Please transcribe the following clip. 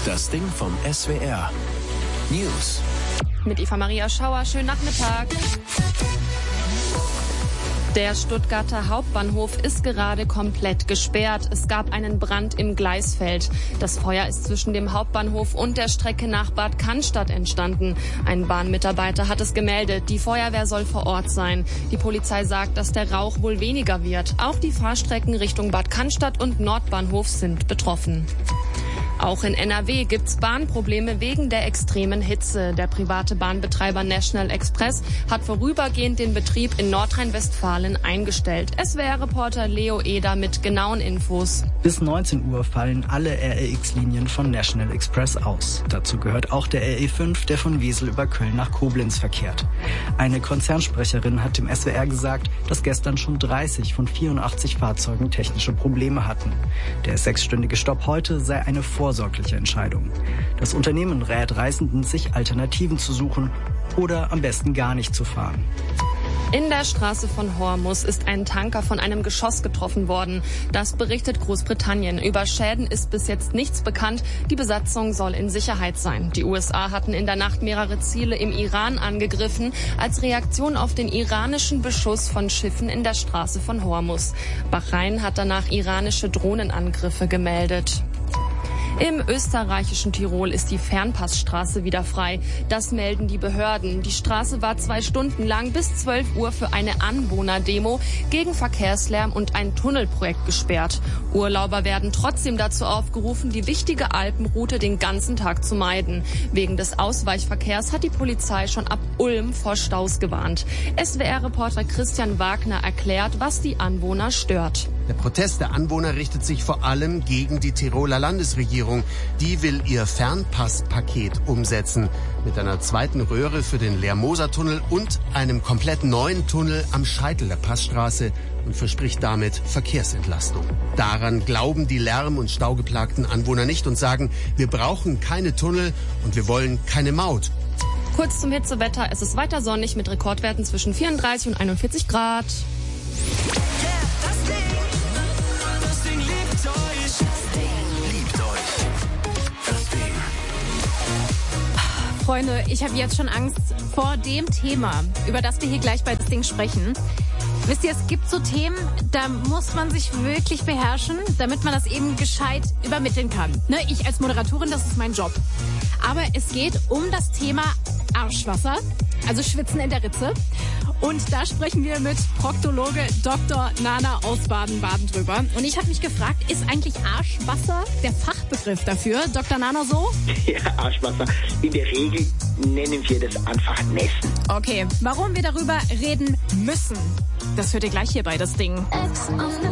Das Ding vom SWR. News. Mit Eva Maria Schauer, schönen Nachmittag. Der Stuttgarter Hauptbahnhof ist gerade komplett gesperrt. Es gab einen Brand im Gleisfeld. Das Feuer ist zwischen dem Hauptbahnhof und der Strecke nach Bad Cannstatt entstanden. Ein Bahnmitarbeiter hat es gemeldet. Die Feuerwehr soll vor Ort sein. Die Polizei sagt, dass der Rauch wohl weniger wird. Auch die Fahrstrecken Richtung Bad Cannstatt und Nordbahnhof sind betroffen. Auch in NRW gibt's Bahnprobleme wegen der extremen Hitze. Der private Bahnbetreiber National Express hat vorübergehend den Betrieb in Nordrhein-Westfalen eingestellt. SWR-Reporter Leo Eder mit genauen Infos. Bis 19 Uhr fallen alle REX-Linien von National Express aus. Dazu gehört auch der RE5, der von Wesel über Köln nach Koblenz verkehrt. Eine Konzernsprecherin hat dem SWR gesagt, dass gestern schon 30 von 84 Fahrzeugen technische Probleme hatten. Der 6-stündige Stopp heute sei eine vorsorgliche Entscheidung. Das Unternehmen rät Reisenden, sich Alternativen zu suchen oder am besten gar nicht zu fahren. In der Straße von Hormuz ist ein Tanker von einem Geschoss getroffen worden. Das berichtet Großbritannien. Über Schäden ist bis jetzt nichts bekannt. Die Besatzung soll in Sicherheit sein. Die USA hatten in der Nacht mehrere Ziele im Iran angegriffen, als Reaktion auf den iranischen Beschuss von Schiffen in der Straße von Hormuz. Bahrain hat danach iranische Drohnenangriffe gemeldet. Im österreichischen Tirol ist die Fernpassstraße wieder frei. Das melden die Behörden. Die Straße war 2 Stunden lang bis 12 Uhr für eine Anwohnerdemo gegen Verkehrslärm und ein Tunnelprojekt gesperrt. Urlauber werden trotzdem dazu aufgerufen, die wichtige Alpenroute den ganzen Tag zu meiden. Wegen des Ausweichverkehrs hat die Polizei schon ab Ulm vor Staus gewarnt. SWR-Reporter Christian Wagner erklärt, was die Anwohner stört. Der Protest der Anwohner richtet sich vor allem gegen die Tiroler Landesregierung. Die will ihr Fernpasspaket umsetzen. Mit einer zweiten Röhre für den Leer-Moser-Tunnel und einem komplett neuen Tunnel am Scheitel der Passstraße und verspricht damit Verkehrsentlastung. Daran glauben die lärm- und staugeplagten Anwohner nicht und sagen, wir brauchen keine Tunnel und wir wollen keine Maut. Kurz zum Hitzewetter. Es ist weiter sonnig mit Rekordwerten zwischen 34 und 41 Grad. Freunde, ich habe jetzt schon Angst vor dem Thema, über das wir hier gleich bei das Ding sprechen. Wisst ihr, es gibt so Themen, da muss man sich wirklich beherrschen, damit man das eben gescheit übermitteln kann. Ne, ich als Moderatorin, das ist mein Job. Aber es geht um das Thema Arschwasser, also Schwitzen in der Ritze. Und da sprechen wir mit Proktologe Dr. Nana aus Baden-Baden drüber. Und ich habe mich gefragt, ist eigentlich Arschwasser der Fachbegriff dafür? Dr. Nana so? Ja, Arschwasser. In der Regel nennen wir das einfach Nässen. Okay, warum wir darüber reden müssen, das hört ihr gleich hier bei das Ding.